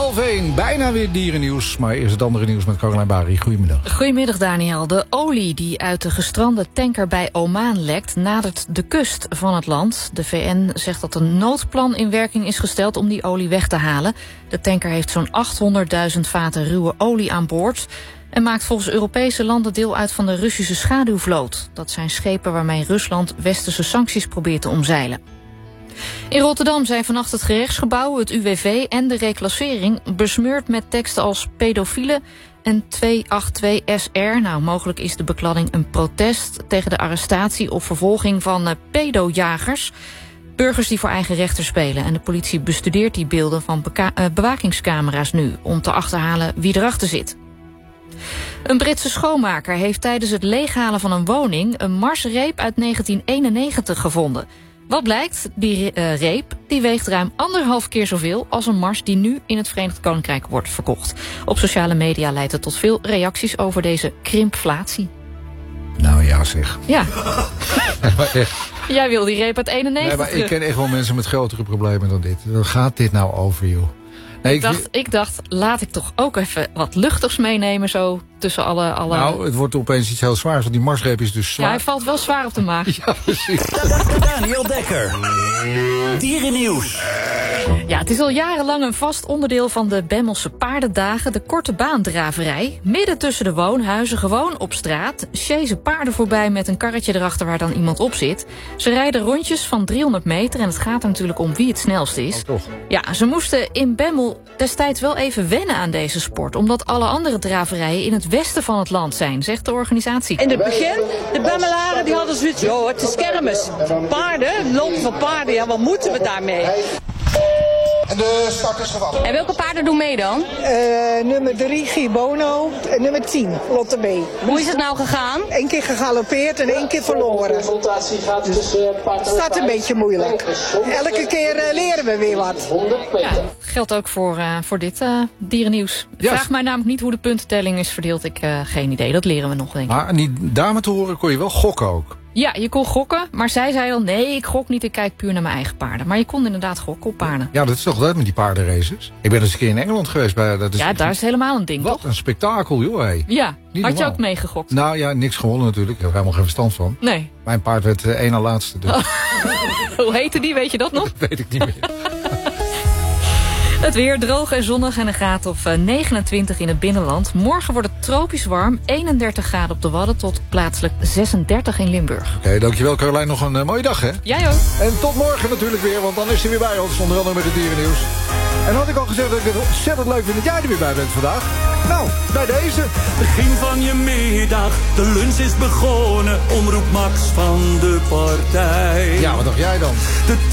1:30, bijna weer dierennieuws. Maar eerst het andere nieuws met Caroline Bari. Goedemiddag. Goedemiddag, Daniel. De olie die uit de gestrande tanker bij Oman lekt nadert de kust van het land. De VN zegt dat een noodplan in werking is gesteld om die olie weg te halen. De tanker heeft zo'n 800.000 vaten ruwe olie aan boord en maakt volgens Europese landen deel uit van de Russische schaduwvloot. Dat zijn schepen waarmee Rusland westerse sancties probeert te omzeilen. In Rotterdam zijn vannacht het gerechtsgebouw, het UWV en de reclassering besmeurd met teksten als pedofielen en 282SR. Nou, mogelijk is de bekladding een protest tegen de arrestatie of vervolging van pedojagers. Burgers die voor eigen rechter spelen. En de politie bestudeert die beelden van bewakingscamera's nu om te achterhalen wie erachter zit. Een Britse schoonmaker heeft tijdens het leeghalen van een woning een marsreep uit 1991 gevonden. Wat blijkt? Die reep die weegt ruim 1,5 keer zoveel als een mars die nu in het Verenigd Koninkrijk wordt verkocht. Op sociale media leidt het tot veel reacties over deze krimpflatie. Nou ja, zeg. Ja. Maar echt. Jij wil die reep uit 91 Nee, maar ik ken echt wel mensen met grotere problemen dan dit. Waar gaat dit nou over, joh? Nee, ik dacht, laat ik toch ook even wat luchtigs meenemen zo tussen alle... Nou, het wordt opeens iets heel zwaars, want die marsreep is dus zwaar. Ja, hij valt wel zwaar op de maag. Ja, precies. Daniel Dekker. Dierennieuws. Ja, het is al jarenlang een vast onderdeel van de Bemmelse paardendagen, de korte baandraverij. Midden tussen de woonhuizen, gewoon op straat, sjezen paarden voorbij met een karretje erachter waar dan iemand op zit. Ze rijden rondjes van 300 meter en het gaat er natuurlijk om wie het snelst is. Oh, toch? Ja, ze moesten in Bemmel destijds wel even wennen aan deze sport, omdat alle andere draverijen in het westen van het land zijn, zegt de organisatie. In het begin, de Bemmelaren die hadden zoiets, joh, het is kermis. Paarden, lopen van paarden, ja, wat moeten we daarmee? En de start is gevallen. En welke paarden doen mee dan? Nummer 3 Gibono en nummer 10 Lotte B. Hoe is het nou gegaan? 1 keer gegalopeerd en 1 keer verloren. Het staat een beetje moeilijk. Elke keer leren we weer wat. Ja, geldt ook voor dit dierennieuws. Yes. Vraag mij namelijk niet hoe de puntentelling is verdeeld. Ik geen idee, dat leren we nog, denk ik. Maar aan die dame te horen kon je wel gokken ook. Ja, je kon gokken, maar zij zei al, nee, ik gok niet, ik kijk puur naar mijn eigen paarden. Maar je kon inderdaad gokken op paarden. Ja, dat is toch leuk met die paardenraces. Ik ben eens een keer in Engeland geweest. Daar is het helemaal een ding, wat toch? een spektakel, joh. Hey. Ja, Niet had je normaal. ook meegegokt? Nou ja, niks gewonnen natuurlijk. Ik heb er helemaal geen verstand van. Nee. Mijn paard werd één na laatste. Dus Hoe heette die, weet je dat nog? dat weet ik niet meer. Het weer droog en zonnig en een graad of 29 in het binnenland. Morgen wordt het tropisch warm, 31 graden op de Wadden tot plaatselijk 36 in Limburg. Oké, dankjewel Caroline. Nog een mooie dag, hè? Jij ook. En tot morgen natuurlijk weer, want dan is hij weer bij ons. Onder andere met het dierennieuws. En had ik al gezegd dat ik het ontzettend leuk vind dat jij er weer bij bent vandaag. Nou, bij deze. Begin van je middag, de lunch is begonnen. Omroep Max van de partij. Ja, wat dacht jij dan? De